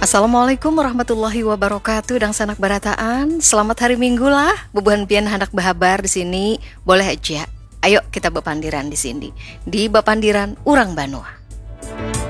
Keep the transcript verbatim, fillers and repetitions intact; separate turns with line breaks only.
Assalamualaikum warahmatullahi wabarakatuh. Dan sanak barataan, selamat hari Minggu lah. Bubuhan pian hendak bahabar di sini boleh aja. Ayo kita bepandiran di sini di Bepandiran Urang Banua.